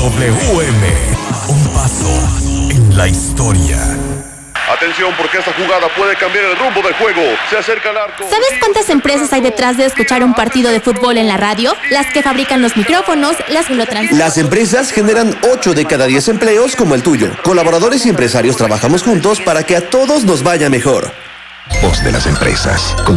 WM, un paso en la historia. Atención, porque esta jugada puede cambiar el rumbo del juego. Se acerca al arco. ¿Sabes cuántas empresas hay detrás de escuchar un partido de fútbol en la radio? Las que fabrican los micrófonos, las que lo transmiten. Las empresas generan 8 de cada 10 empleos como el tuyo. Colaboradores y empresarios trabajamos juntos para que a todos nos vaya mejor. Voz de las empresas.